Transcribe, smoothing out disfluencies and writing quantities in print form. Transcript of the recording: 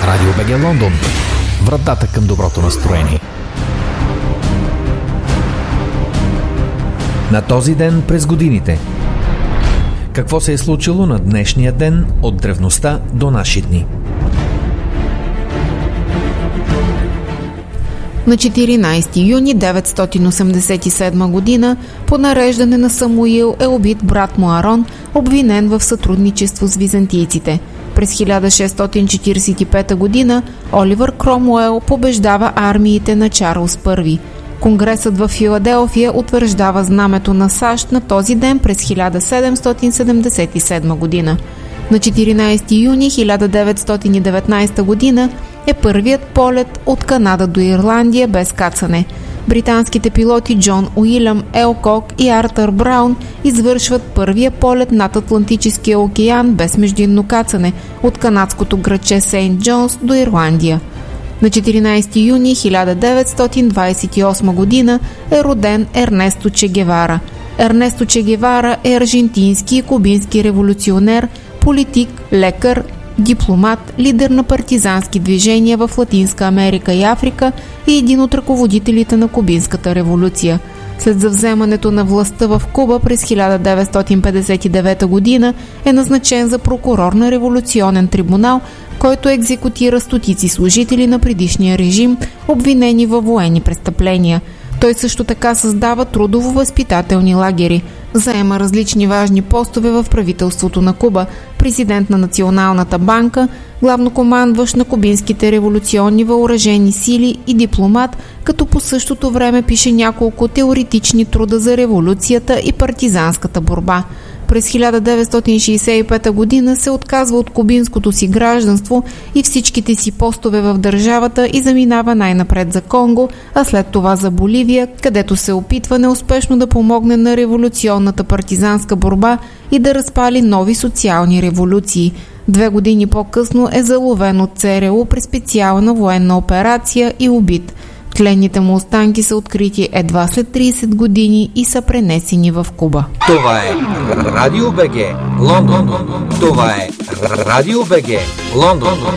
Радио БГ Лондон. Вратата към доброто настроение. На този ден през годините. Какво се е случило на днешния ден от древността до наши дни? На 14 юни 987 година по нареждане на Самуил е убит брат му Арон, обвинен в сътрудничество с византийците. През 1645 година Оливър Кромуел побеждава армиите на Чарлз I. Конгресът в Филаделфия утвърждава знамето на САЩ на този ден през 1777 година. На 14 юни 1919 година е първият полет от Канада до Ирландия без кацане. Британските пилоти Джон Уилям Елкок и Артър Браун извършват първия полет над Атлантическия океан без междинно кацане от канадското градче Сейнт Джонс до Ирландия. На 14 юни 1928 година е роден Ернесто Че Гевара. Ернесто Че Гевара е аржентински и кубински революционер, политик, лекар, дипломат, лидер на партизански движения в Латинска Америка и Африка и един от ръководителите на Кубинската революция. След завземането на властта в Куба през 1959 година е назначен за прокурор на революционен трибунал, който екзекутира стотици служители на предишния режим, обвинени във военни престъпления. Той също така създава трудово-възпитателни лагери. Заема различни важни постове в правителството на Куба, президент на Националната банка, главнокомандващ на кубинските революционни въоръжени сили и дипломат, като по същото време пише няколко теоретични труда за революцията и партизанската борба. През 1965 година се отказва от кубинското си гражданство и всичките си постове в държавата и заминава най-напред за Конго, а след това за Боливия, където се опитва неуспешно да помогне на революционната партизанска борба и да разпали нови социални революции. 2 години по-късно е заловен от ЦРУ при специална военна операция и убит. Тленните му останки са открити едва след 30 години и са пренесени в Куба. Това е Радио БГ Лондон. Това е Радио БГ Лондон.